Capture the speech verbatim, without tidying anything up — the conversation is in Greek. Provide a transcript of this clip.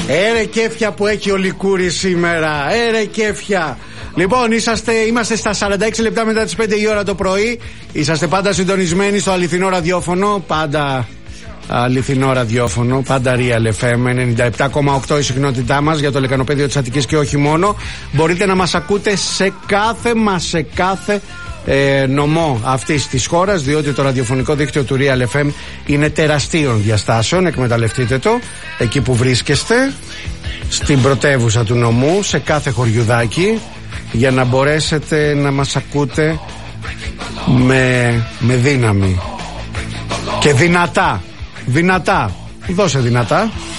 Έρε κέφια που έχει ο Λικούρης σήμερα. Έρε κέφια. Λοιπόν, είσαστε, είμαστε στα σαράντα έξι λεπτά μετά τις πέντε η ώρα το πρωί. Είσαστε πάντα συντονισμένοι στο αληθινό ραδιόφωνο. Πάντα αληθινό ραδιόφωνο. Πάντα Real εφ εμ ενενήντα επτά κόμμα οκτώ η συχνότητά μας για το λεκανοπέδιο της Αττικής και όχι μόνο. Μπορείτε να μας ακούτε σε κάθε μας σε κάθε ε, νομό αυτής της χώρας, διότι το ραδιοφωνικό δίκτυο του Real εφ εμ είναι τεραστίων διαστάσεων. Εκμεταλλευτείτε το εκεί που βρίσκεστε, στην πρωτεύουσα του νομού, σε κάθε χωριουδάκι, για να μπορέσετε να μας ακούτε με, με δύναμη και δυνατά. Δυνατά. Δώσε δυνατά.